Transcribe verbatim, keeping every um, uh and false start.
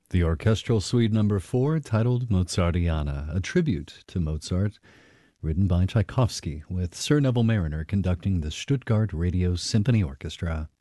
The Orchestral Suite Number four, titled Mozartiana, a tribute to Mozart, written by Tchaikovsky, with Sir Neville Marriner conducting the Stuttgart Radio Symphony Orchestra.